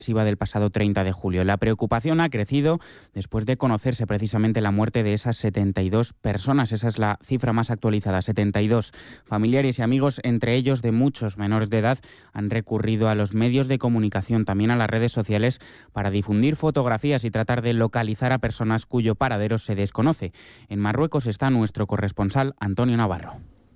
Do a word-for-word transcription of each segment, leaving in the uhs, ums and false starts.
del pasado treinta de julio. La preocupación ha crecido después de conocerse precisamente la muerte de esas setenta y dos personas. Esa es la cifra más actualizada, setenta y dos. Familiares y amigos, entre ellos de muchos menores de edad, han recurrido a los medios de comunicación, también a las redes sociales, para difundir fotografías y tratar de localizar a personas cuyo paradero se desconoce. En Marruecos está nuestro corresponsal, Antonio Navarro.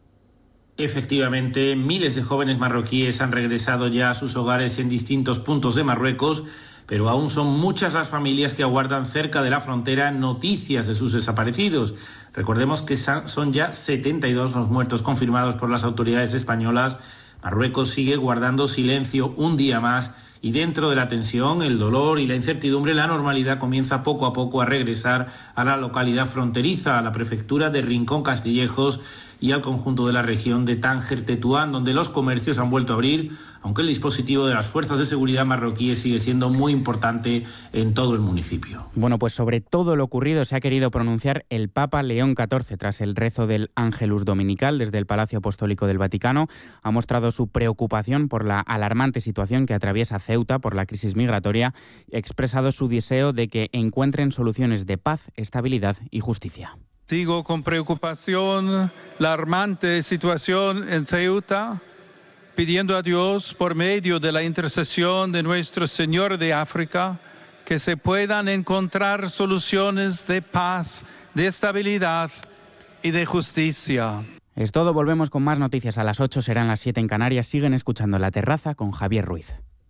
Efectivamente, miles de jóvenes marroquíes han regresado ya a sus hogares en distintos puntos de Marruecos, pero aún son muchas las familias que aguardan cerca de la frontera noticias de sus desaparecidos. Recordemos que son ya setenta y dos los muertos confirmados por las autoridades españolas. Marruecos sigue guardando silencio un día más y dentro de la tensión, el dolor y la incertidumbre, la normalidad comienza poco a poco a regresar a la localidad fronteriza, a la prefectura de Rincón Castillejos y al conjunto de la región de Tánger-Tetuán, donde los comercios han vuelto a abrir, aunque el dispositivo de las fuerzas de seguridad marroquíes sigue siendo muy importante en todo el municipio. Bueno, pues sobre todo lo ocurrido se ha querido pronunciar el Papa León catorce tras el rezo del Ángelus Dominical desde el Palacio Apostólico del Vaticano. Ha mostrado su preocupación por la alarmante situación que atraviesa Ceuta por la crisis migratoria y ha expresado su deseo de que encuentren soluciones de paz, estabilidad y justicia. Sigo con preocupación la alarmante situación en Ceuta, pidiendo a Dios, por medio de la intercesión de nuestro Señor de África, que se puedan encontrar soluciones de paz, de estabilidad y de justicia. Es todo, volvemos con más noticias a las ocho, serán las siete en Canarias. Siguen escuchando La Terraza con Javier Ruiz.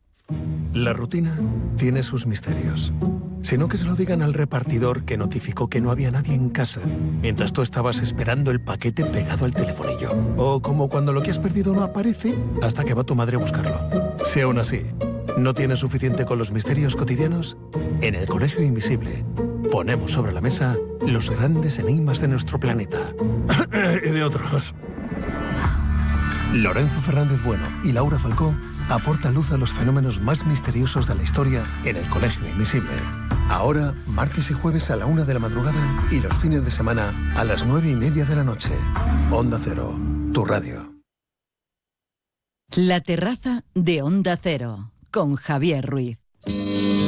La rutina tiene sus misterios. Si no, que se lo digan al repartidor que notificó que no había nadie en casa mientras tú estabas esperando el paquete pegado al telefonillo. O como cuando lo que has perdido no aparece hasta que va tu madre a buscarlo. Si aún así no tienes suficiente con los misterios cotidianos, en el Colegio Invisible ponemos sobre la mesa los grandes enigmas de nuestro planeta. Y de otros. Lorenzo Fernández Bueno y Laura Falcó aportan luz a los fenómenos más misteriosos de la historia en el Colegio Invisible. Ahora, martes y jueves a la una de la madrugada y los fines de semana a las nueve y media de la noche. Onda Cero, tu radio. La Terraza de Onda Cero, con Javier Ruiz.